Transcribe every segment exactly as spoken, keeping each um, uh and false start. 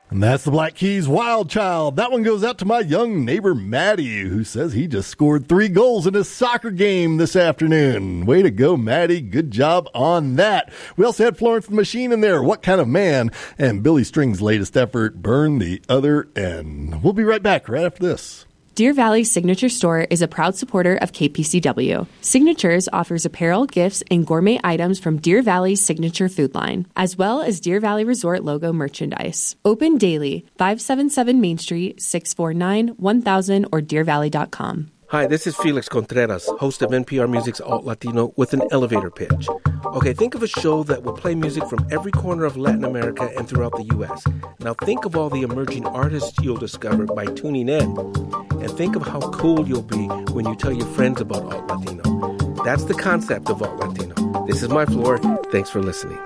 And that's the Black Keys' Wild Child. That one goes out to my young neighbor, Maddie, who says he just scored three goals in his soccer game this afternoon. Way to go, Maddie. Good job on that. We also had Florence the Machine in there, What Kind of Man, and Billy String's latest effort, Burn the Other End. We'll be right back right after this. Deer Valley Signature Store is a proud supporter of K P C W. Signatures offers apparel, gifts, and gourmet items from Deer Valley's signature food line, as well as Deer Valley Resort logo merchandise. Open daily, five seventy-seven Main Street, six four nine, one thousand, or deer valley dot com. Hi, this is Felix Contreras, host of N P R Music's Alt Latino, with an elevator pitch. Okay, think of a show that will play music from every corner of Latin America and throughout the U S. Now think of all the emerging artists you'll discover by tuning in. And think of how cool you'll be when you tell your friends about Alt Latino. That's the concept of Alt Latino. This is my floor. Thanks for listening.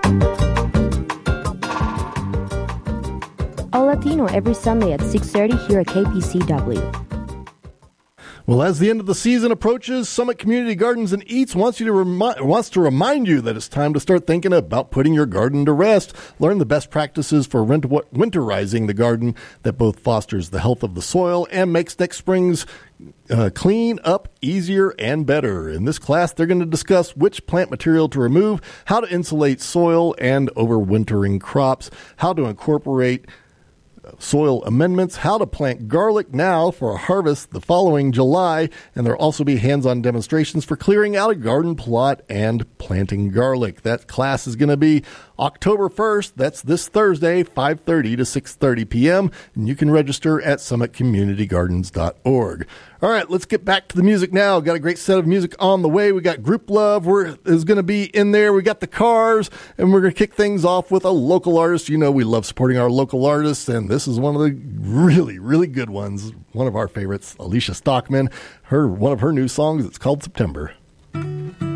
Alt Latino every Sunday at six thirty here at K P C W. Well, as the end of the season approaches, Summit Community Gardens and Eats wants you to remi- wants to remind you that it's time to start thinking about putting your garden to rest. Learn the best practices for rent- winterizing the garden that both fosters the health of the soil and makes next spring's uh, clean up easier and better. In this class, they're going to discuss which plant material to remove, how to insulate soil and overwintering crops, how to incorporate soil amendments, how to plant garlic now for a harvest the following July, and there'll also be hands-on demonstrations for clearing out a garden plot and planting garlic. That class is going to be October first. That's this Thursday, five thirty to six thirty p.m., and you can register at summit community gardens dot org. All right, let's get back to the music now. Got a great set of music on the way. We got Group Love we're, is going to be in there. We got the Cars, and we're going to kick things off with a local artist. You know we love supporting our local artists, and this is one of the really, really good ones. One of our favorites, Alicia Stockman. Her one of her new songs, it's called September.